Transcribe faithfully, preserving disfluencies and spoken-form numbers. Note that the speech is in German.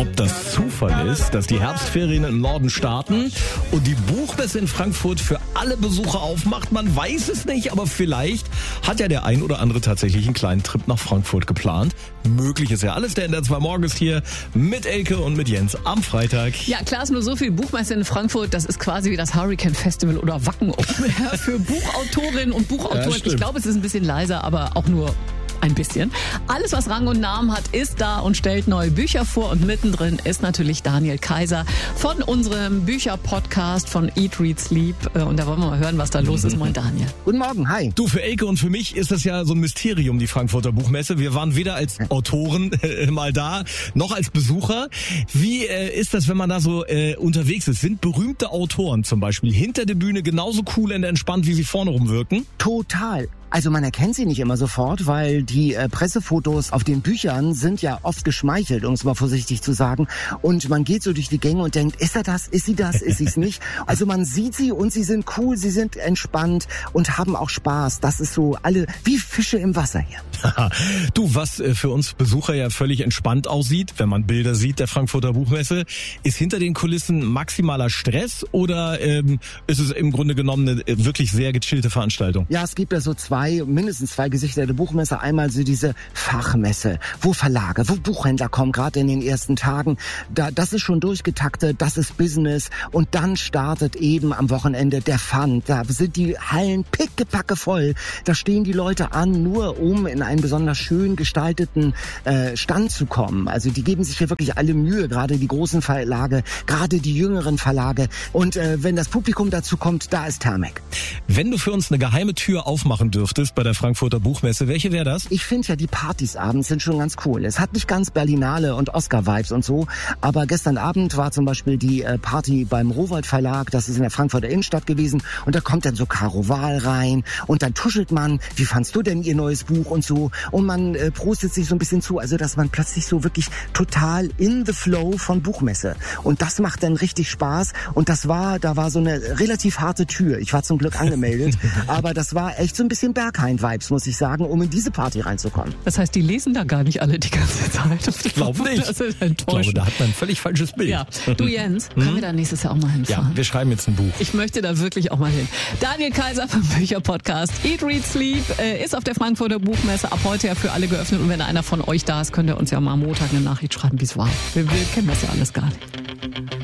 ob das Zufall ist, dass die Herbstferien im Norden starten und die Buchmesse in Frankfurt für alle Besucher aufmacht. Man weiß es nicht, aber vielleicht hat ja der ein oder andere tatsächlich einen kleinen Trip nach Frankfurt geplant. Möglich ist ja alles. Der N D R zwei Morgen ist hier mit Elke und mit Jens am Freitag. Ja, klar ist nur so viel. Buchmesse in Frankfurt, das ist quasi wie das Hurricane Festival oder Wacken Open Air für Buchautorinnen und Buchautoren. Ja, ich glaube, es ist ein bisschen leiser, aber auch nur ein bisschen. Alles, was Rang und Namen hat, ist da und stellt neue Bücher vor. Und mittendrin ist natürlich Daniel Kaiser von unserem Bücher-Podcast von Eat, Read, Sleep. Und da wollen wir mal hören, was da los ist. Moin, Daniel. Guten Morgen, hi. Du, für Elke und für mich ist das ja so ein Mysterium, die Frankfurter Buchmesse. Wir waren weder als Autoren äh, mal da, noch als Besucher. Wie äh, ist das, wenn man da so äh, unterwegs ist? Sind berühmte Autoren zum Beispiel hinter der Bühne genauso cool und entspannt, wie sie vorne rumwirken? Total. Also man erkennt sie nicht immer sofort, weil die äh, Pressefotos auf den Büchern sind ja oft geschmeichelt, um es mal vorsichtig zu sagen. Und man geht so durch die Gänge und denkt, ist er das, ist sie das, ist sie es nicht? Also man sieht sie und sie sind cool, sie sind entspannt und haben auch Spaß. Das ist so alle wie Fische im Wasser hier. Du, was für uns Besucher ja völlig entspannt aussieht, wenn man Bilder sieht der Frankfurter Buchmesse, ist hinter den Kulissen maximaler Stress oder ähm, ist es im Grunde genommen eine wirklich sehr gechillte Veranstaltung? Ja, es gibt ja so zwei mindestens zwei Gesichter der Buchmesse. Einmal so diese Fachmesse, wo Verlage, wo Buchhändler kommen, gerade in den ersten Tagen. Da, das ist schon durchgetaktet, das ist Business. Und dann startet eben am Wochenende der Fun. Da sind die Hallen pickepacke voll. Da stehen die Leute an, nur um in einen besonders schön gestalteten äh, Stand zu kommen. Also die geben sich hier wirklich alle Mühe, gerade die großen Verlage, gerade die jüngeren Verlage. Und äh, wenn das Publikum dazu kommt, da ist Thermek. Wenn du für uns eine geheime Tür aufmachen dürftest bei der Frankfurter Buchmesse, welche wäre das? Ich finde ja, die Partys abends sind schon ganz cool. Es hat nicht ganz Berlinale und Oscar-Vibes und so, aber gestern Abend war zum Beispiel die äh, Party beim Rowohlt Verlag, das ist in der Frankfurter Innenstadt gewesen, und da kommt dann so Caro Wahl rein und dann tuschelt man, wie fandst du denn ihr neues Buch und so, und man äh, prostet sich so ein bisschen zu, also dass man plötzlich so wirklich total in the flow von Buchmesse, und das macht dann richtig Spaß. Und das war, da war so eine relativ harte Tür. Ich war zum Glück angemeldet, aber das war echt so ein bisschen Berghain-Vibes, muss ich sagen, um in diese Party reinzukommen. Das heißt, die lesen da gar nicht alle die ganze Zeit. Ich glaube nicht. Das ist ich glaube, da hat man ein völlig falsches Bild. Ja. Du Jens, können wir da nächstes Jahr auch mal hinfahren? Ja, wir schreiben jetzt ein Buch. Ich möchte da wirklich auch mal hin. Daniel Kaiser vom Bücher-Podcast Eat, Read, Sleep äh, ist auf der Frankfurter Buchmesse ab heute ja für alle geöffnet. Und wenn einer von euch da ist, könnt ihr uns ja mal am Montag eine Nachricht schreiben, wie es war. Wir, wir kennen das ja alles gar nicht.